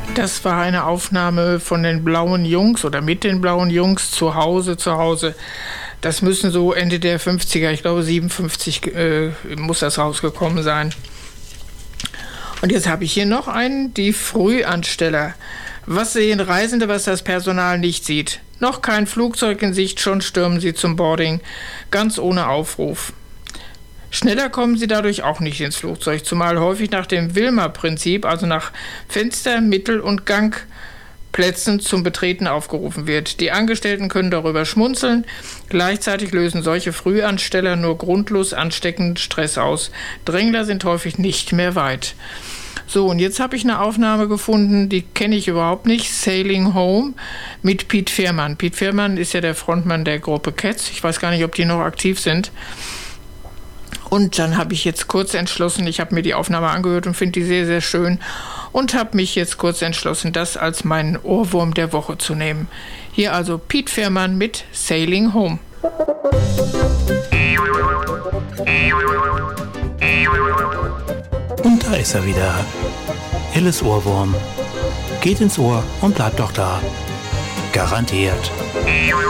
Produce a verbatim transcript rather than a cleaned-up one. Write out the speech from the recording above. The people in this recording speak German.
Das war eine Aufnahme von den Blauen Jungs oder mit den Blauen Jungs zu Hause, zu Hause. Das müssen so Ende der fünfziger, ich glaube siebenundfünfzig äh, muss das rausgekommen sein. Und jetzt habe ich hier noch einen, die Frühansteller. Was sehen Reisende, was das Personal nicht sieht? Noch kein Flugzeug in Sicht, schon stürmen sie zum Boarding, ganz ohne Aufruf. Schneller kommen sie dadurch auch nicht ins Flugzeug, zumal häufig nach dem Wilma-Prinzip, also nach Fenster-, Mittel- und Gangplätzen zum Betreten aufgerufen wird. Die Angestellten können darüber schmunzeln. Gleichzeitig lösen solche Frühansteller nur grundlos ansteckenden Stress aus. Drängler sind häufig nicht mehr weit. So, und jetzt habe ich eine Aufnahme gefunden, die kenne ich überhaupt nicht, Sailing Home mit Piet Veerman. Piet Veerman ist ja der Frontmann der Gruppe Cats. Ich weiß gar nicht, ob die noch aktiv sind. Und dann habe ich jetzt kurz entschlossen, ich habe mir die Aufnahme angehört und finde die sehr, sehr schön und habe mich jetzt kurz entschlossen, das als meinen Ohrwurm der Woche zu nehmen. Hier also Piet Veerman mit Sailing Home. Und da ist er wieder. Helles Ohrwurm. Geht ins Ohr und bleibt doch da. Garantiert.